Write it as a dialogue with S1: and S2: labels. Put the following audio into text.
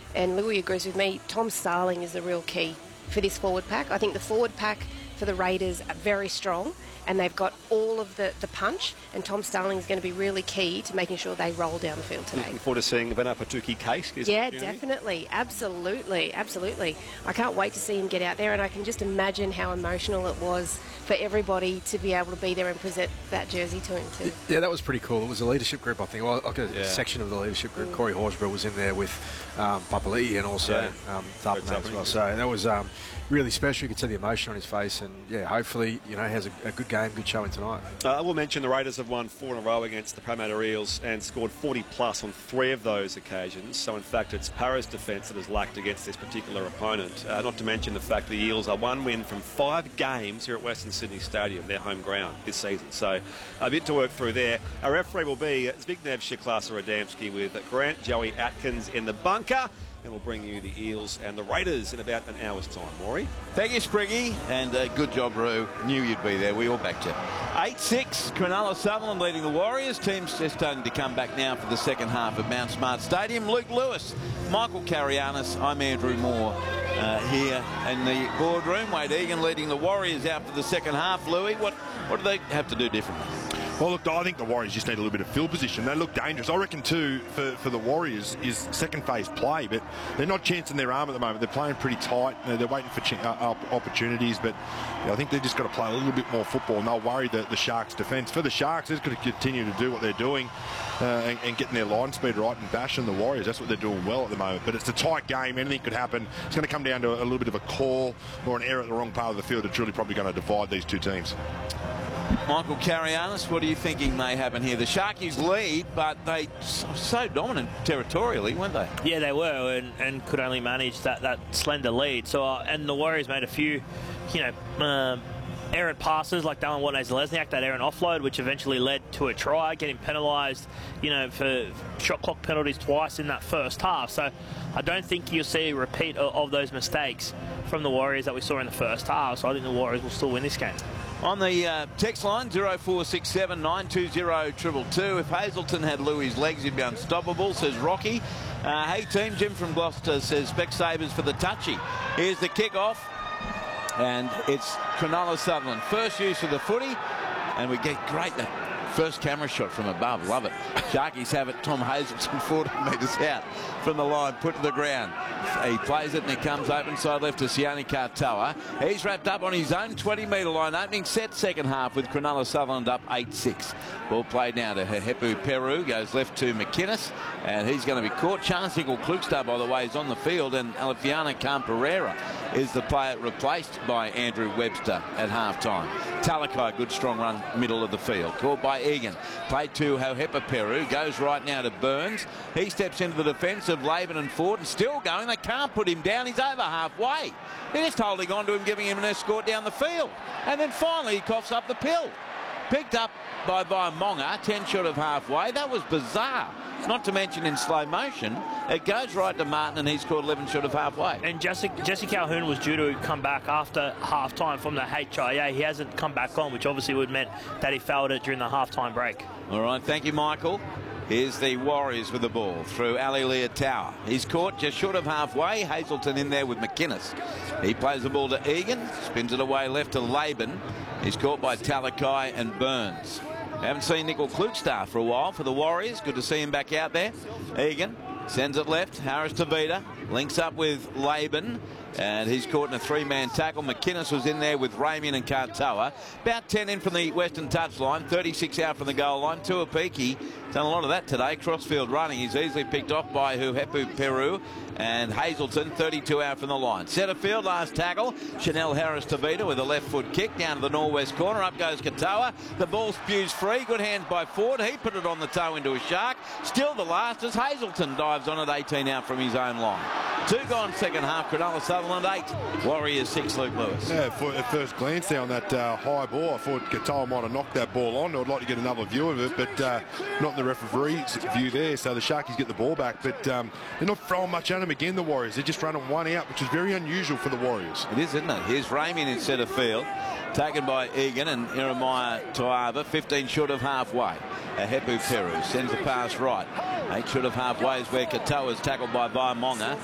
S1: and Louis agrees with me, Tom Starling is the real key for this forward pack. I think the forward pack for the Raiders are very strong, and they've got all of the punch, and Tom Starling is going to be really key to making sure they roll down the field today.
S2: Looking forward to seeing Vanapatuki Case.
S1: Yeah, definitely. Absolutely. Absolutely. I can't wait to see him get out there, and I can just imagine how emotional it was for everybody to be able to be there and present that jersey to him too.
S3: Yeah, that was pretty cool. It was a leadership group, I think. Well, like a section of the leadership group. Corey Horsburgh was in there with Papali'i and also Thapana as well. So that was really special. You could see the emotion on his face, and hopefully, he has a good game, good showing tonight.
S2: I will mention the Raiders have won 4 in a row against the Parramatta Eels and scored 40 plus on 3 of those occasions. So in fact, it's Para's defence that has lacked against this particular opponent. Not to mention the fact the Eels are 1 win from 5 games here at Western Sydney Stadium, their home ground this season. So a bit to work through there. Our referee will be Zbigniew Siklasa-Adamski with Grant Joey Atkins in the bunker. And we'll bring you the Eels and the Raiders in about an hour's time. Maury?
S4: Thank you, Spriggy, and good job, Roo. Knew you'd be there. We all backed you. 8-6, Cronulla Sutherland leading the Warriors. Team's just starting to come back now for the second half at Mount Smart Stadium. Luke Lewis, Michael Carianis, I'm Andrew Moore here in the boardroom. Wade Egan leading the Warriors out for the second half. Louis, what do they have to do differently?
S5: Well, look, I think the Warriors just need a little bit of field position. They look dangerous. I reckon, too, for the Warriors is second phase play, but they're not chancing their arm at the moment. They're playing pretty tight. They're waiting for opportunities, but I think they've just got to play a little bit more football, and they'll worry the Sharks' defence. For the Sharks, they've got to continue to do what they're doing and getting their line speed right and bashing the Warriors. That's what they're doing well at the moment. But it's a tight game. Anything could happen. It's going to come down to a little bit of a call or an error at the wrong part of the field. It's really probably going to divide these two teams.
S4: Michael Carianis, what are you thinking may happen here? The Sharkies lead, but they so dominant territorially, weren't they?
S6: Yeah, they were, and could only manage that slender lead. So, and the Warriors made a few, errant passes like Dallin Watney-Zelezniak, that errant offload, which eventually led to a try, getting penalised, for shot clock penalties twice in that first half. So I don't think you'll see a repeat of those mistakes from the Warriors that we saw in the first half. So I think the Warriors will still win this game.
S4: On the text line, 0467 920 222. If Hazelton had Louis' legs, he'd be unstoppable, says Rocky. Hey team, Jim from Gloucester says Specsavers for the touchy. Here's the kick-off, and it's Cronulla Sutherland. First use of the footy, and we get great that first camera shot from above. Love it. Sharkies have it. Tom Hazelton 40 metres out from the line, put to the ground. He plays it and he comes open side left to Sione Katoa. He's wrapped up on his own 20-metre line. Opening set second half with Cronulla Sutherland up 8-6. Ball played now to Hehepu Peru. Goes left to McInnes, and he's going to be caught. Chance Nickel Klukstar, by the way, is on the field, and Alefiana Camperera is the player replaced by Andrew Webster at half-time. Talakai, good strong run middle of the field. Caught by Egan. Played to Hehepu Peru. Goes right now to Burns. He steps into the defence of Laban and Ford, and still going. They can't put him down. He's over halfway. They're just holding on to him, giving him an escort down the field. And then finally he coughs up the pill. Picked up by Vaimonga, 10 short of halfway. That was bizarre. Not to mention in slow motion, it goes right to Martin, and he's scored 11 short of halfway.
S6: And Jesse Calhoun was due to come back after half-time from the HIA. He hasn't come back on, which obviously would have meant that he failed it during the half-time break.
S4: All right, thank you, Michael. Here's the Warriors with the ball through Ali Leotow. He's caught just short of halfway. Hazelton in there with McInnes. He plays the ball to Egan, spins it away left to Laban. He's caught by Talakai and Burns. Haven't seen Nickel Klukstar for a while for the Warriors. Good to see him back out there. Egan sends it left. Harris Tavita links up with Laban, and he's caught in a 3-man tackle. McInnes was in there with Ramian and Katoa. About 10 in from the Western touchline, 36 out from the goal line. Tuapiki done a lot of that today. Crossfield running. He's easily picked off by Hehepu Peru, and Hazelton 32 out from the line. Centre field, last tackle. Chanel Harris Tavita with a left foot kick down to the northwest corner. Up goes Katoa. The ball spews free. Good hands by Ford. He put it on the toe into a shark. Still the last as Hazelton dives on it, 18 out from his own line. 2 gone second half. Cronulla Sutherland 8. Warriors 6. Luke Lewis.
S5: Yeah, at first glance there on that high ball, I thought Katoa might have knocked that ball on. I'd like to get another view of it, but not in the referee's view there. So the Sharkies get the ball back, but they're not throwing much at them again, the Warriors. They're just running one out, which is very unusual for the Warriors.
S4: It is, isn't it? Here's Ramian in centre field. Taken by Egan and Jeremiah Toava, 15 short of halfway. Hehepu Peru sends the pass right. 8 short of halfway is where Katoa is tackled by Vaimonga.